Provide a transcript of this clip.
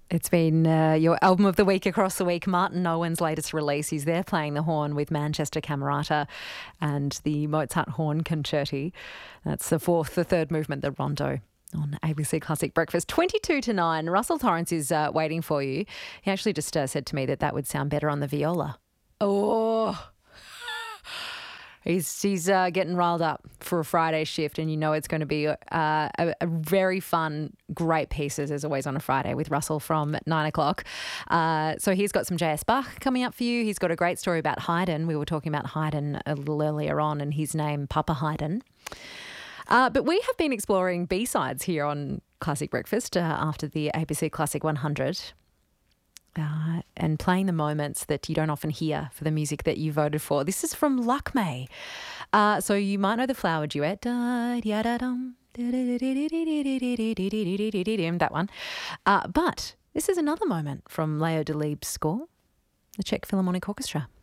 It's been your album of the week across the week, Martin Owen's latest release. He's there playing the horn with Manchester Camerata and the Mozart Horn Concerti. That's the third movement, the Rondo, on ABC Classic Breakfast. 22 to 9. Russell Torrance is waiting for you. He actually just said to me that would sound better on the viola. Oh, He's getting riled up for a Friday shift, and you know it's going to be a very fun, great pieces as always on a Friday with Russell from 9 o'clock. So he's got some J.S. Bach coming up for you. He's got a great story about Haydn. We were talking about Haydn a little earlier on, and his name, Papa Haydn. But we have been exploring B-sides here on Classic Breakfast after the ABC Classic 100. And playing the moments that you don't often hear for the music that you voted for. This is from Lakme. So you might know the Flower Duet. That one. But this is another moment from Leo Delibes' score, the Czech Philharmonic Orchestra.